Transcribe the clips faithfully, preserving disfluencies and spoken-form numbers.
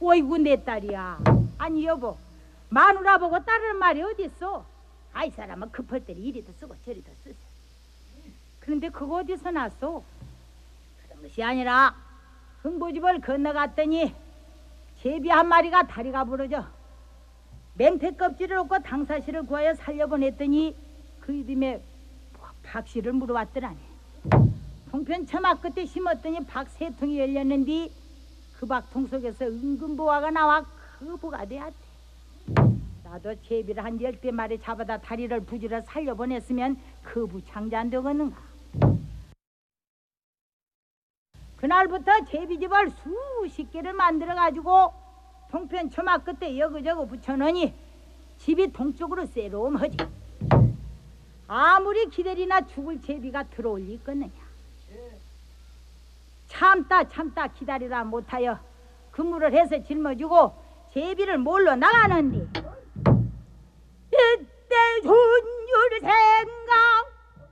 어이구 내 딸이야. 아니 여보, 마누라 보고 따르는 말이 어딨어? 아이 사람은 급할 때 이리도 쓰고 저리도 쓰세. 그런데 그거 어디서 났어? 그런 것이 아니라 흥보집을 건너갔더니 제비 한 마리가 다리가 부러져 맹태 껍질을 얻고 당사시를 구하여 살려보냈더니 그 이름에 박씨를 물어왔더라니. 송편 처막 끝에 심었더니 박 세 통이 열렸는데 그 박통 속에서 은근보화가 나와 그 부가 되었대. 나도 제비를 한 열대 마리 잡아다 다리를 부지러 살려보냈으면 그 부 창자 안 되겠는가. 그날부터 제비집을 수십 개를 만들어가지고 통편 처막 끝에 여기저기 붙여놓으니 집이 동쪽으로 새로움하지. 아무리 기다리나 죽을 제비가 들어올 리 있겠느냐. 참다 참다 기다리라 못하여 근무를 해서 짊어지고 제비를 몰러 나가는데 이때 준율 생각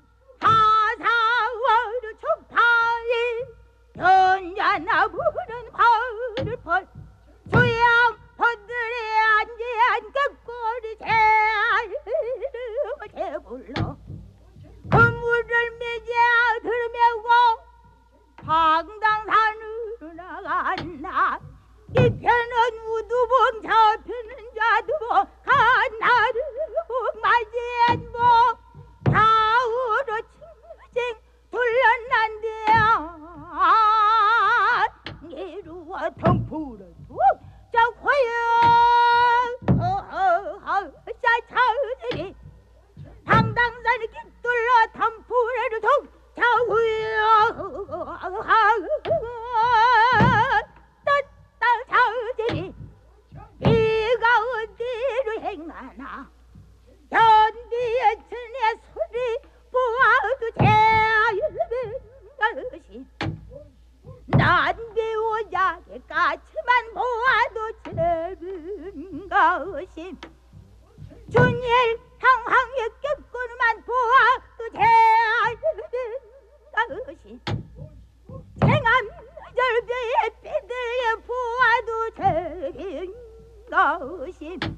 하사월 초파일 연자나 부는 화를 벌 조양 번들에 앉은 끝꼬리 제를 제불러 그물을 매자 들매고 방당산으로 나간다. 이 편은 우두봉 저편은 좌두봉 한나루 맞이한봉 좌우로 칭칭 둘러난대야. 이루어 덤푸를 툭자 화여 자차들이 방당산을 깃둘러 덤푸를 툭자 화여 따따자들이 비가 어디로 행하나 견디의 천의 소리 보아도 제일된 것이 난비 오작에 까치만 보아도 제일된 것이 준일 향항에 껴꾸르만 보아도 제일된 것이 생암 절벽에 비들에 보아도 제일된 것이